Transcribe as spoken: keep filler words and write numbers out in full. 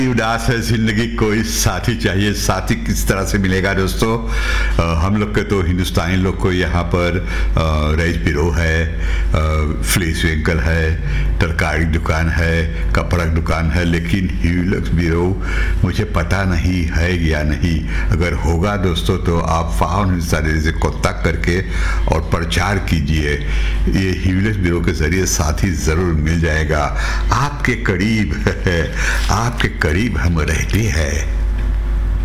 उदास है जिंदगी, कोई साथी चाहिए। साथी किस तरह से मिलेगा दोस्तों? आ, हम लोग के तो हिंदुस्तानी लोग को यहाँ पर रईस बिरो है, फ्लेस वेंकल है, तरकारी दुकान है, कपड़ा दुकान है, लेकिन ह्यूलक्स बिरो मुझे पता नहीं है या नहीं। अगर होगा दोस्तों तो आप फाउंड हिंदुस्तानी से कॉन्टैक्ट करके और प्रचार कीजिए। ये ह्यूलक्स बिरो के जरिए साथी ज़रूर मिल जाएगा। आपके करीब आपके करीब हम रहते हैं।